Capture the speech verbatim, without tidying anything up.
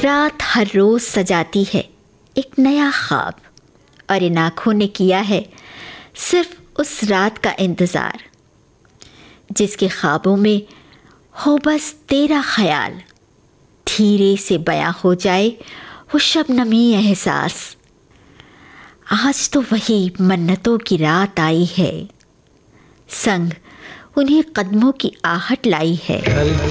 रात हर रोज सजाती है एक नया ख्वाब, और इन आँखों ने किया है सिर्फ उस रात का इंतज़ार जिसके ख्वाबों में हो बस तेरा ख्याल, धीरे से बयां हो जाए वो शबनमी एहसास। आज तो वही मन्नतों की रात आई है, संग उन्हीं कदमों की आहट लाई है।